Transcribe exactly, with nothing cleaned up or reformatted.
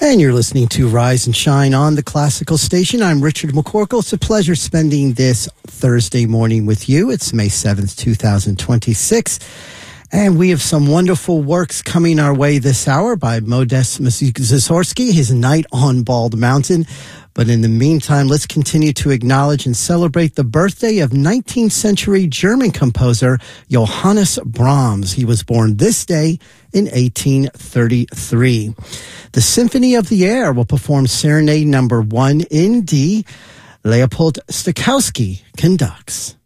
And you're listening to Rise and Shine on the Classical Station. I'm Richard McCorkle. It's a pleasure spending this Thursday morning with you. It's May seventh, twenty twenty-six. And we have some wonderful works coming our way this hour by Modest Mussorgsky, his Night on Bald Mountain. But in the meantime, let's continue to acknowledge and celebrate the birthday of nineteenth century German composer Johannes Brahms. He was born this day in eighteen thirty-three. The Symphony of the Air will perform Serenade number one in D. Leopold Stokowski conducts.